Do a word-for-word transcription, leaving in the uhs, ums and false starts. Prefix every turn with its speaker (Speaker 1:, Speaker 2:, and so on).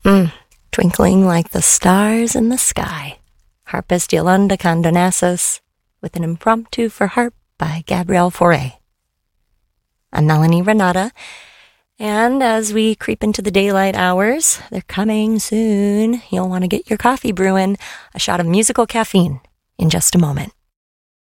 Speaker 1: Twinkling like the stars in the sky. Harpist Yolanda Condonazos with an impromptu for harp by Gabrielle Fauré. I'm Melanie Renata, and as we creep into the daylight hours, they're coming soon. You'll want to get your coffee brewing. A shot of musical caffeine in just a moment.